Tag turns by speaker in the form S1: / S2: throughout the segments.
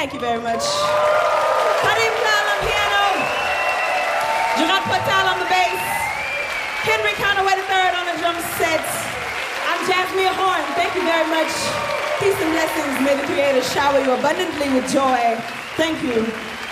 S1: Thank you very much. Karim Khan on piano. Gerard Patel on the bass. Henry Conaway III on the drum set. I'm Jasmine Horn. Thank you very much. Peace and blessings. May the Creator shower you abundantly with joy. Thank you.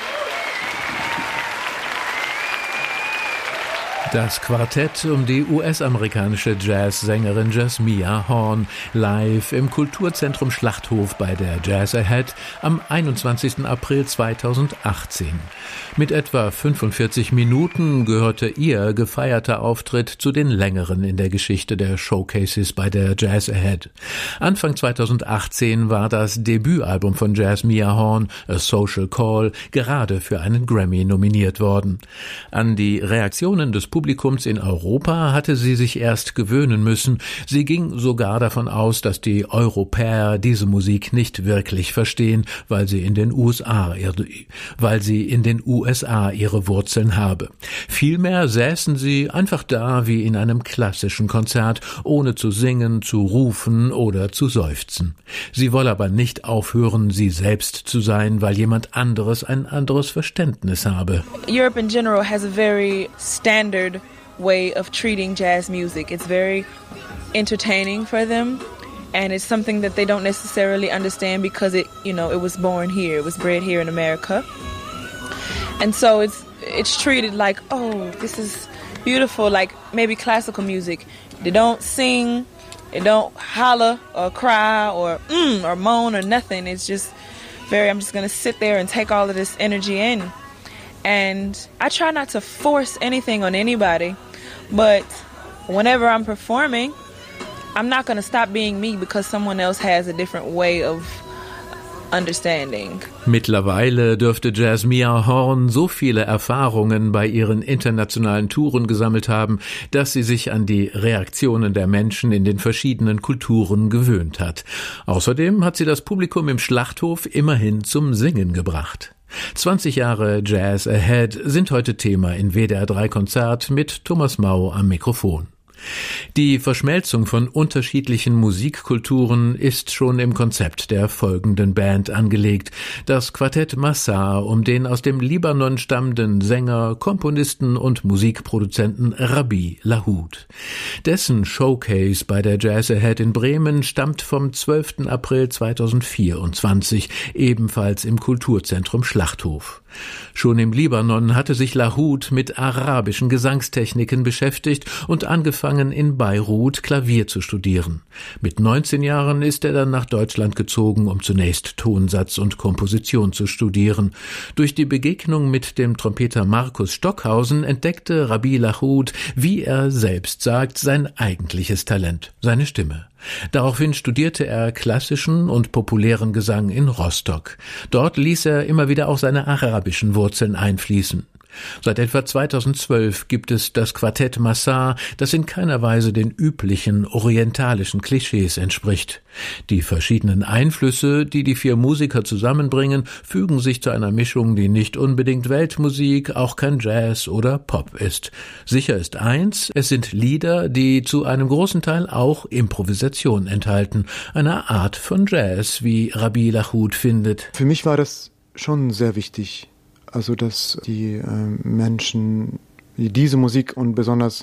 S2: Das Quartett um die US-amerikanische Jazzsängerin Jasmine Horn live im Kulturzentrum Schlachthof bei der Jazz Ahead am 21. April 2018. Mit etwa 45 Minuten gehörte ihr gefeierter Auftritt zu den längeren in der Geschichte der Showcases bei der Jazz Ahead. Anfang 2018 war das Debütalbum von Jasmine Horn, A Social Call, gerade für einen Grammy nominiert worden. An die Reaktionen des Publikums in Europa hatte sie sich erst gewöhnen müssen. Sie ging sogar davon aus, dass die Europäer diese Musik nicht wirklich verstehen, weil sie in den USA ihre Wurzeln habe. Vielmehr säßen sie einfach da wie in einem klassischen Konzert, ohne zu singen, zu rufen oder zu seufzen. Sie wolle aber nicht aufhören, sie selbst zu sein, weil jemand anderes ein anderes Verständnis habe.
S3: Europe in general has a very standard way of treating jazz music. It's very entertaining for them, and it's something that they don't necessarily understand because it was born here, it was bred here in America. And so it's treated like, oh, this is beautiful, like maybe classical music. They don't sing, they don't holler or cry or moan or nothing. It's just I'm just going to sit there and take all of this energy in. And I try not to force anything on anybody, but whenever I'm performing, I'm not going to stop being me because someone else has a different way of understanding.
S2: Mittlerweile dürfte Jasmine Horn so viele Erfahrungen bei ihren internationalen Touren gesammelt haben, dass sie sich an die Reaktionen der Menschen in den verschiedenen Kulturen gewöhnt hat. Außerdem hat sie das Publikum im Schlachthof immerhin zum Singen gebracht. 20 Jahre Jazz Ahead sind heute Thema in WDR 3 Konzert mit Thomas Mau am Mikrofon. Die Verschmelzung von unterschiedlichen Musikkulturen ist schon im Konzept der folgenden Band angelegt. Das Quartett Massar um den aus dem Libanon stammenden Sänger, Komponisten und Musikproduzenten Rabih Lahoud. Dessen Showcase bei der Jazz Ahead in Bremen stammt vom 12. April 2024, ebenfalls im Kulturzentrum Schlachthof. Schon im Libanon hatte sich Lahoud mit arabischen Gesangstechniken beschäftigt und angefangen, in Beirut Klavier zu studieren. Mit 19 Jahren ist er dann nach Deutschland gezogen, um zunächst Tonsatz und Komposition zu studieren. Durch die Begegnung mit dem Trompeter Markus Stockhausen entdeckte Rabih Lahoud, wie er selbst sagt, sein eigentliches Talent, seine Stimme. Daraufhin studierte er klassischen und populären Gesang in Rostock. Dort ließ er immer wieder auch seine arabischen Wurzeln einfließen. Seit etwa 2012 gibt es das Quartett Massar, das in keiner Weise den üblichen orientalischen Klischees entspricht. Die verschiedenen Einflüsse, die die vier Musiker zusammenbringen, fügen sich zu einer Mischung, die nicht unbedingt Weltmusik, auch kein Jazz oder Pop ist. Sicher ist eins, es sind Lieder, die zu einem großen Teil auch Improvisation enthalten, eine Art von Jazz, wie Rabih Lahoud findet.
S4: Für mich war das schon sehr wichtig. Also, dass die Menschen diese Musik und besonders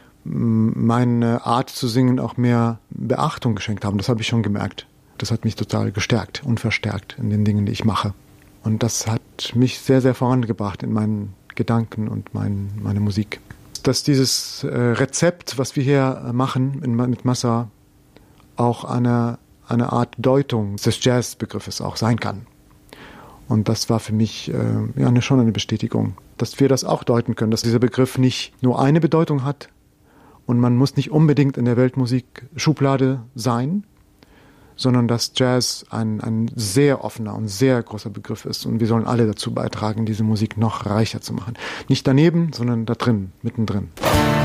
S4: meine Art zu singen auch mehr Beachtung geschenkt haben. Das habe ich schon gemerkt. Das hat mich total gestärkt und verstärkt in den Dingen, die ich mache. Und das hat mich sehr, sehr vorangebracht in meinen Gedanken und meine Musik. Dass dieses Rezept, was wir hier machen mit Massar, auch eine Art Deutung des Jazzbegriffes auch sein kann. Und das war für mich schon eine Bestätigung, dass wir das auch deuten können, dass dieser Begriff nicht nur eine Bedeutung hat und man muss nicht unbedingt in der Weltmusik-Schublade sein, sondern dass Jazz ein sehr offener und sehr großer Begriff ist und wir sollen alle dazu beitragen, diese Musik noch reicher zu machen. Nicht daneben, sondern da drin, mittendrin.